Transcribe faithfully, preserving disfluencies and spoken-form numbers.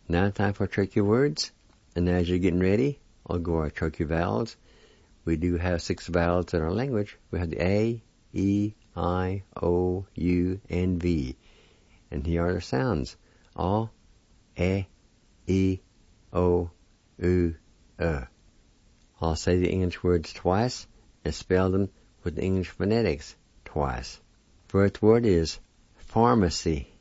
Now time for tricky words. And as you're getting ready, I'll go our tricky vowels. We do have six vowels in our language. We have the A, E, I, O, U, and V. And here are the sounds. A, E, E, O, U, E. I'll say the English words twice and spell them with the English phonetics twice. First word is pharmacy.